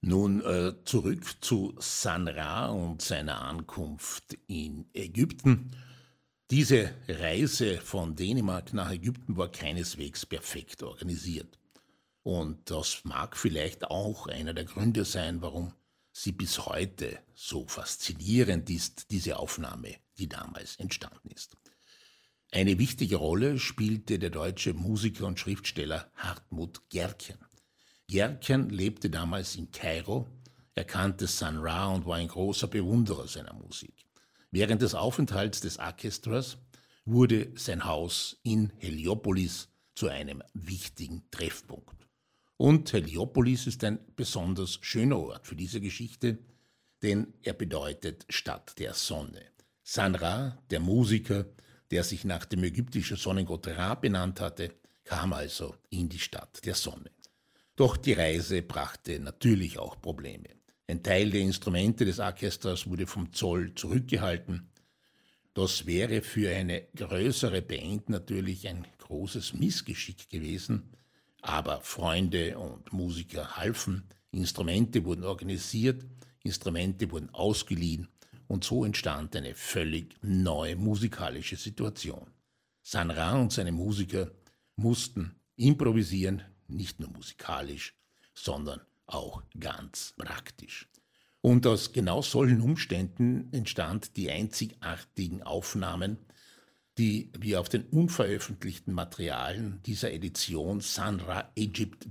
Nun zurück zu San Ra und seiner Ankunft in Ägypten. Diese Reise von Dänemark nach Ägypten war keineswegs perfekt organisiert. Und das mag vielleicht auch einer der Gründe sein, warum sie bis heute so faszinierend ist, diese Aufnahme, die damals entstanden ist. Eine wichtige Rolle spielte der deutsche Musiker und Schriftsteller Hartmut Gerken. Gerken lebte damals in Kairo, er kannte Sun Ra und war ein großer Bewunderer seiner Musik. Während des Aufenthalts des Orchesters wurde sein Haus in Heliopolis zu einem wichtigen Treffpunkt. Und Heliopolis ist ein besonders schöner Ort für diese Geschichte, denn er bedeutet Stadt der Sonne. Sun Ra, der Musiker, der sich nach dem ägyptischen Sonnengott Ra benannt hatte, kam also in die Stadt der Sonne. Doch die Reise brachte natürlich auch Probleme. Ein Teil der Instrumente des Orchesters wurde vom Zoll zurückgehalten. Das wäre für eine größere Band natürlich ein großes Missgeschick gewesen, aber Freunde und Musiker halfen, Instrumente wurden organisiert, Instrumente wurden ausgeliehen und so entstand eine völlig neue musikalische Situation. Sun Ra und seine Musiker mussten improvisieren, nicht nur musikalisch, sondern auch ganz praktisch. Und aus genau solchen Umständen entstand die einzigartigen Aufnahmen, die wir auf den unveröffentlichten Materialien dieser Edition Sun Ra Egypt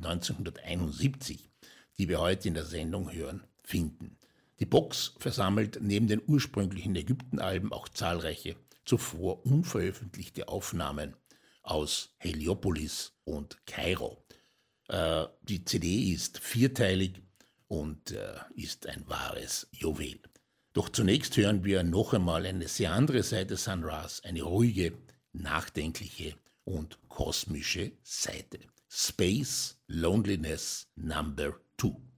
1971, die wir heute in der Sendung hören, finden. Die Box versammelt neben den ursprünglichen Ägypten-Alben auch zahlreiche zuvor unveröffentlichte Aufnahmen aus Heliopolis und Kairo. Die CD ist vierteilig und ist ein wahres Juwel. Doch zunächst hören wir noch einmal eine sehr andere Seite Sun Ras, eine ruhige, nachdenkliche und kosmische Seite. Space Loneliness Number 2.